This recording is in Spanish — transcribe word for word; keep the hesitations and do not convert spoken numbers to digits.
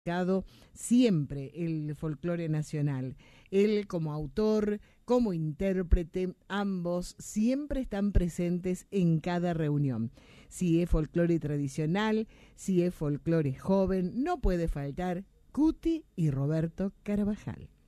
siempre el folclore nacional. Él como autor, como intérprete, ambos siempre están presentes en cada reunión. Si es folclore tradicional, si es folclore joven, no puede faltar Cuti y Roberto Carabajal.